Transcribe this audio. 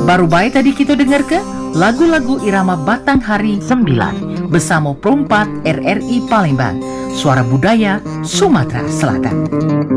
Baru baik tadi kita dengar ke lagu-lagu irama Batang Hari 9 bersama Perompat RRI Palembang, Suara Budaya Sumatera Selatan.